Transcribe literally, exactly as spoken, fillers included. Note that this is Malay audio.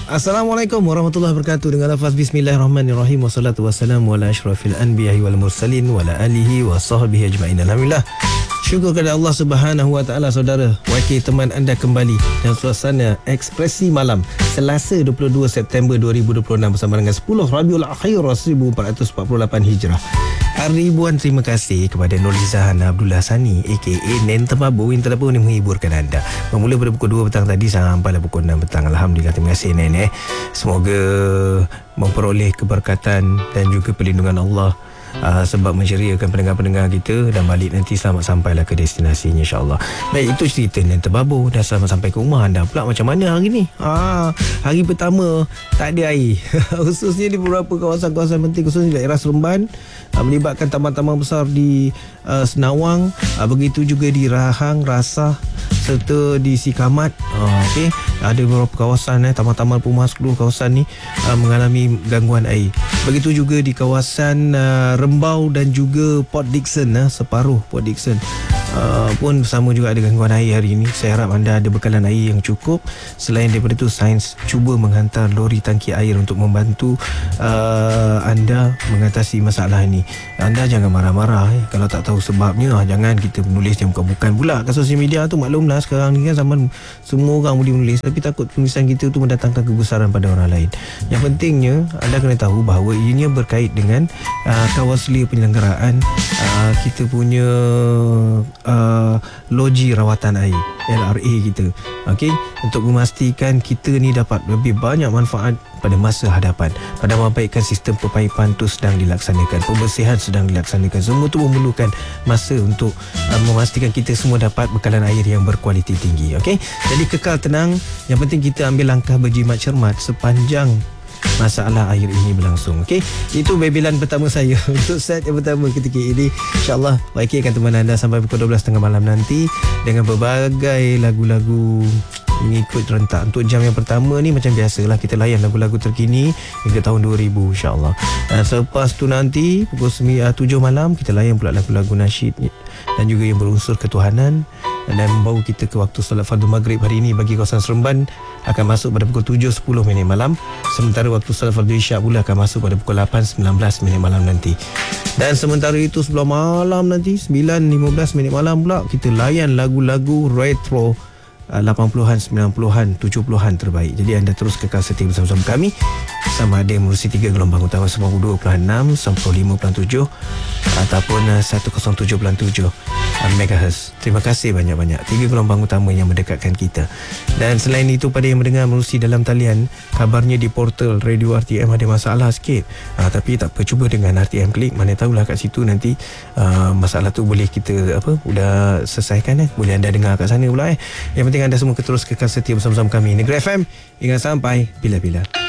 Assalamualaikum warahmatullahi wabarakatuh. Dengan lafaz bismillahirrahmanirrahim. Wassalatu wassalamu ala asyrafil anbiya'i wal mursalin wa ala alihi wa sahbihi ajma'in. Alhamdulillah. Syukur kepada Allah Subhanahu wa taala, saudara. Wakil teman anda kembali dalam suasana Ekspresi Malam Selasa dua puluh dua September dua ribu dua puluh enam bersama dengan sepuluh Rabiul Akhir seribu empat ratus empat puluh lapan Hijrah. Ribuan terima kasih kepada Nurliza Hana Abdullah Sani aka Nen Temabu yang telah pun menghiburkan anda bermula pada pukul dua petang tadi sampai pukul enam petang. Alhamdulillah, terima kasih Nen. Eh. Semoga memperoleh keberkatan dan juga perlindungan Allah, Uh, sebab menceriakan pendengar-pendengar kita dan balik nanti selamat sampailah ke destinasinya, insyaAllah. Baik, itu cerita Nen Temabu. Dah selamat sampai ke rumah anda pula. Macam mana hari ni? Ah, hari pertama tak ada air khususnya di beberapa kawasan-kawasan penting, khususnya di daerah Seremban, uh, melibatkan taman-taman besar di uh, Senawang, uh, begitu juga di Rahang, Rasah serta di Sikamat. uh, okay. Ada beberapa kawasan, eh, taman-taman perumahan seluruh kawasan ni uh, mengalami gangguan air. Begitu juga di kawasan uh, Rembau dan juga Port Dickson, uh, separuh Port Dickson uh, pun sama juga ada gangguan air hari ini. Saya harap anda ada bekalan air yang cukup. Selain daripada itu, sains cuba menghantar lori tangki air untuk membantu uh, anda mengatasi masalah ini. Anda jangan marah-marah, eh. Kalau tak tahu sebabnya, ah, jangan kita menulis yang bukan-bukan pula kat sosial media tu. Maklumlah sekarang ni kan zaman semua orang boleh menulis, tapi takut tulisan kita tu mendatangkan kegusaran pada orang lain. Yang pentingnya anda kena tahu bahawa ianya berkait dengan uh, kawasli penyelenggaraan uh, kita punya uh, loji rawatan air L R A kita, okey, untuk memastikan kita ni dapat lebih banyak manfaat pada masa hadapan. Pada membaikan sistem pepaipan tu sedang dilaksanakan, pembersihan sedang dilaksanakan. Semua tu memerlukan masa untuk uh, memastikan kita semua dapat bekalan air yang berkualiti tinggi, okey. Jadi kekal tenang. Yang penting kita ambil langkah berjimat cermat sepanjang masalah air ini berlangsung. Okey, itu bebelan pertama saya untuk set yang pertama ketika ini. InsyaAllah Y K akan teman anda sampai pukul dua belas tiga puluh malam nanti dengan berbagai lagu-lagu mengikut rentak. Untuk jam yang pertama ni macam biasalah, kita layan lagu-lagu terkini hingga tahun dua ribu, insyaAllah. Dan selepas tu nanti pukul tujuh malam kita layan pula lagu-lagu nasyid dan juga yang berunsur ketuhanan dan membawa kita ke waktu solat fardu maghrib hari ini bagi kawasan Seremban akan masuk pada pukul tujuh sepuluh minit malam, sementara waktu solat fardu isyak pula akan masuk pada pukul lapan sembilan belas minit malam nanti. Dan sementara itu sebelah malam nanti sembilan lima belas minit malam pula kita layan lagu-lagu retro lapan puluhan, sembilan puluhan, tujuh puluhan terbaik. Jadi anda terus kekal setia bersama-sama kami sama ada menerusi tiga gelombang utama sembilan puluh dua perpuluhan enam, sembilan puluh lima perpuluhan tujuh ataupun seratus tujuh perpuluhan tujuh megahertz. Terima kasih banyak-banyak. Tiga gelombang utama yang mendekatkan kita. Dan selain itu, pada yang mendengar menerusi dalam talian, kabarnya di portal radio R T M ada masalah sikit. Ha, tapi tak apa, cuba dengan R T M Klik. Mana tahulah kat situ nanti uh, masalah tu boleh kita apa sudah selesaikan, eh. Boleh anda dengar kat sana pula, eh. Yang penting anda semua terus kekal setia bersama-sama kami Negeri F M hingga sampai bila-bila.